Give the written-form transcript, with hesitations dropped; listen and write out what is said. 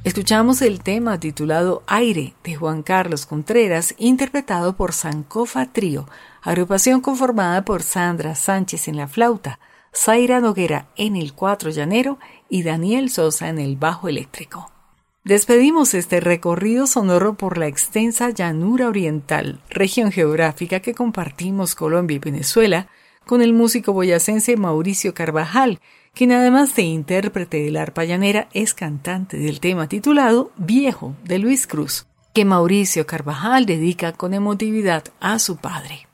Escuchamos el tema titulado Aire de Juan Carlos Contreras, interpretado por Sankofa Trío, agrupación conformada por Sandra Sánchez en la flauta, Zaira Noguera en el cuatro llanero y Daniel Sosa en el bajo eléctrico. Despedimos este recorrido sonoro por la extensa llanura oriental, región geográfica que compartimos Colombia y Venezuela, con el músico boyacense Mauricio Carvajal, quien además de intérprete de la arpa llanera es cantante del tema titulado Viejo de Luis Cruz, que Mauricio Carvajal dedica con emotividad a su padre.